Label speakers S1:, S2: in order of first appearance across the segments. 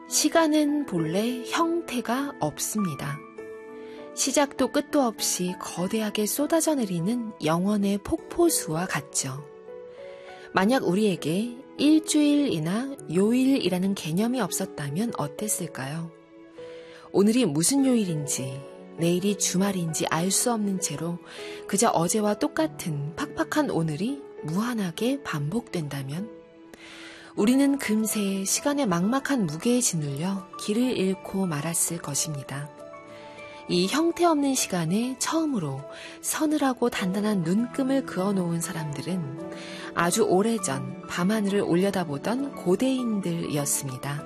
S1: 시간은 본래 형태가 없습니다. 시작도 끝도 없이 거대하게 쏟아져 내리는 영원의 폭포수와 같죠. 만약 우리에게 일주일이나 요일이라는 개념이 없었다면 어땠을까요? 오늘이 무슨 요일인지, 내일이 주말인지 알 수 없는 채로 그저 어제와 똑같은 팍팍한 오늘이 무한하게 반복된다면 우리는 금세 시간의 막막한 무게에 짓눌려 길을 잃고 말았을 것입니다. 이 형태 없는 시간에 처음으로 서늘하고 단단한 눈금을 그어놓은 사람들은 아주 오래전 밤하늘을 올려다보던 고대인들이었습니다.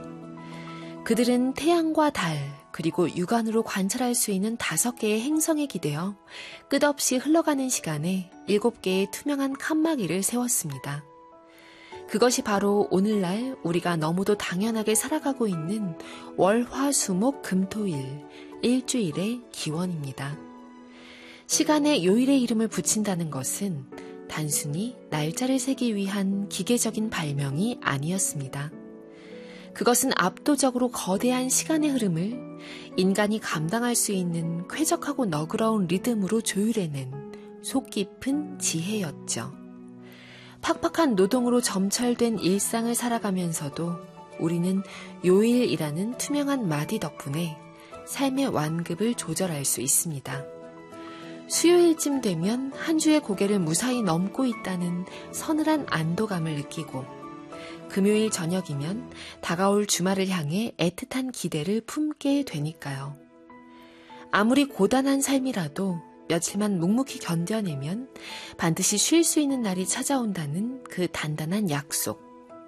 S1: 그들은 태양과 달, 그리고 육안으로 관찰할 수 있는 5개의 행성에 기대어 끝없이 흘러가는 시간에 7개의 투명한 칸막이를 세웠습니다. 그것이 바로 오늘날 우리가 너무도 당연하게 살아가고 있는 월, 화, 수, 목, 금, 토, 일, 일주일의 기원입니다. 시간에 요일의 이름을 붙인다는 것은 단순히 날짜를 세기 위한 기계적인 발명이 아니었습니다. 그것은 압도적으로 거대한 시간의 흐름을 인간이 감당할 수 있는 쾌적하고 너그러운 리듬으로 조율해낸 속 깊은 지혜였죠. 팍팍한 노동으로 점철된 일상을 살아가면서도 우리는 요일이라는 투명한 마디 덕분에 삶의 완급을 조절할 수 있습니다. 수요일쯤 되면 한 주의 고개를 무사히 넘고 있다는 서늘한 안도감을 느끼고 금요일 저녁이면 다가올 주말을 향해 애틋한 기대를 품게 되니까요. 아무리 고단한 삶이라도 며칠만 묵묵히 견뎌내면 반드시 쉴 수 있는 날이 찾아온다는 그 단단한 약속.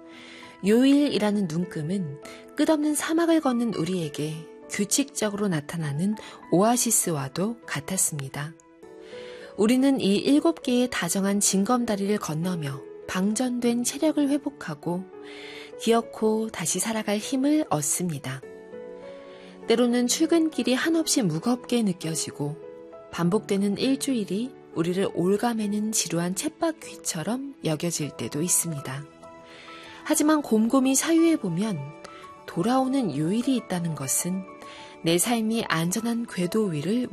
S1: 요일이라는 눈금은 끝없는 사막을 걷는 우리에게 규칙적으로 나타나는 오아시스와도 같았습니다. 우리는 이 7개의 다정한 징검다리를 건너며 방전된 체력을 회복하고 기어코 다시 살아갈 힘을 얻습니다. 때로는 출근길이 한없이 무겁게 느껴지고 반복되는 일주일이 우리를 올가매는 지루한 쳇바퀴처럼 여겨질 때도 있습니다. 하지만 곰곰이 사유해보면 돌아오는 요일이 있다는 것은 내 삶이 안전한 궤도 위를